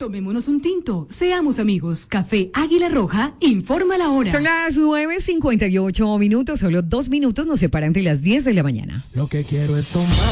Tomémonos un tinto, seamos amigos. Café Águila Roja, informa la hora. Son las 9:58 minutos, solo 2 minutos nos separan de las 10 de la mañana. Lo que quiero es tomar.